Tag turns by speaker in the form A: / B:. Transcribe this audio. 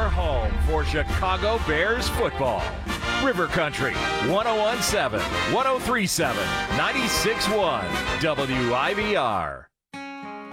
A: your home for Chicago Bears football. River Country, 1017, 1037, 96.1, WIVR.